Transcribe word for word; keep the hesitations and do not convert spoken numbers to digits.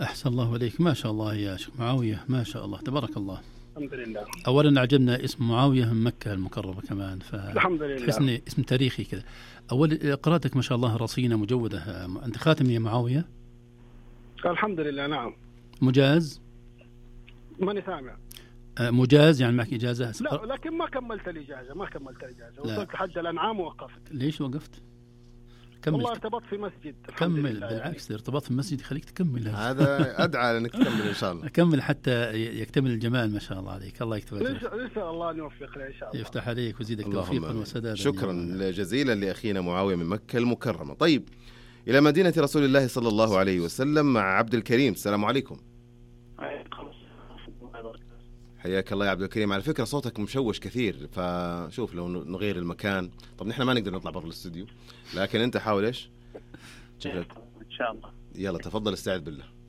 أحسن الله عليك، ما شاء الله يا شيخ معاوية، ما شاء الله تبارك الله. الحمد لله. أولا عجبنا اسم معاوية من مكة المكرمة كمان، الحمد لله. تحس إنه اسم تاريخي كذا. أول قراءتك ما شاء الله رصينة مجودة. أنت خاتم يا معاوية؟ الحمد لله. نعم. مجاز؟ ماني سامع. مجاز يعني معك إجازة؟ لا، لكن ما كملت الإجازة، ما كملت الإجازة، وصلت لحد الأنعام ووقفت. ليش وقفت؟ كمل. والله ارتبطت في مسجد. كمل، بالعكس الارتباط في المسجد يخليك تكمل. هذا أدعى لأنك تكمل إن شاء الله. كمل حتى يكتمل الجمال. ما شاء الله عليك، الله يكتب أجرك. إن شاء الله نوفق إن شاء الله. يفتح عليك ويزيدك توفيقا وسدادا. شكرا جزيلا لأخينا معاوية من مكة المكرمة. طيب إلى مدينة رسول الله صلى الله عليه وسلم مع عبد الكريم. السلام عليكم. حياك الله يا عبد الكريم. على فكرة صوتك مشوش كثير، فشوف لو نغير المكان. طب نحن ما نقدر نطلع برا الاستوديو، لكن أنت حاول إيش؟ إن شاء الله. يلا تفضل، استعد بالله.